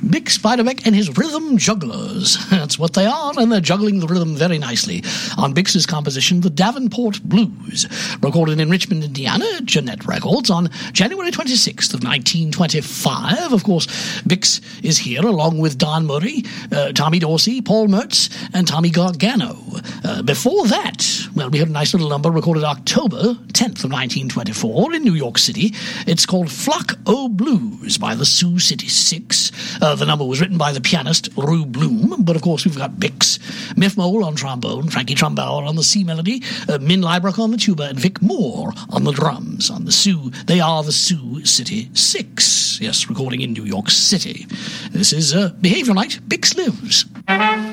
Bix Beiderbecke and his Rhythm Jugglers. That's what they are, and they're juggling the rhythm very nicely on Bix's composition, The Davenport Blues, recorded in Richmond, Indiana, at Jeanette Records on January 26th of 1925. Of course, Bix is here along with Don Murray, Tommy Dorsey, Paul Mertz, and Tommy Gargano. Before that, well, we had a nice little number recorded October 10th of 1924 in New York City. It's called Flock O' Blues by the Sioux City Six. The number was written by the pianist Rue Bloom, but of course we've got Bix, Miff Mole on trombone, Frankie Trumbauer on the C melody, Min Liebrecht on the tuba, and Vic Moore on the drums. On the Sioux, they are the Sioux City Six. Yes, recording in New York City. This is Behavior Night, Bix Lives.